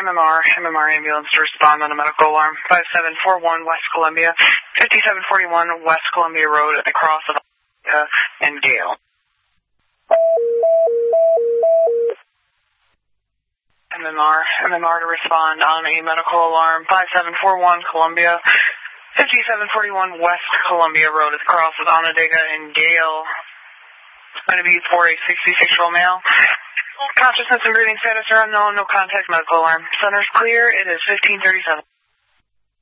MMR ambulance to respond on a medical alarm. 5741 West Columbia, 5741 West Columbia Road at the cross of and Gale. MMR to respond on a medical alarm. 5741 Columbia, 5741 West Columbia Road at the cross of Onondaga and Gale. It's going to be for a 66-year-old male. Consciousness and breathing status are unknown. No contact medical alarm. Center's clear. It is 1537.